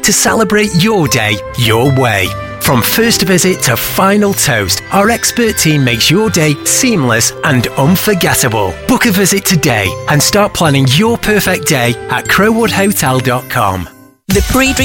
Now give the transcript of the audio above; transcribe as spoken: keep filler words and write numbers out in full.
to celebrate your day your way. From first visit to final toast, our expert team makes your day seamless and unforgettable. Book a visit today and start planning your perfect day at crowwood hotel dot com. The pre-drink